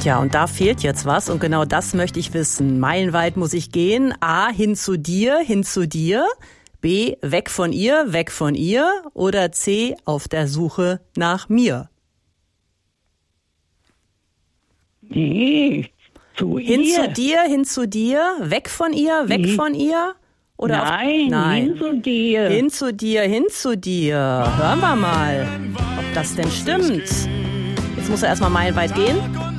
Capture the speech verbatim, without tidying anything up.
Tja, und da fehlt jetzt was und genau das möchte ich wissen. Meilenweit muss ich gehen. A, hin zu dir, hin zu dir. B, weg von ihr, weg von ihr. Oder C, auf der Suche nach mir. Nee, zu Hin ihr. zu dir, hin zu dir. Weg von ihr, weg Nee. von ihr. Oder Nein, auf, nein, hin zu dir. Hin zu dir, hin zu dir. Hören wir mal, ob das denn stimmt. Jetzt muss er erstmal meilenweit gehen.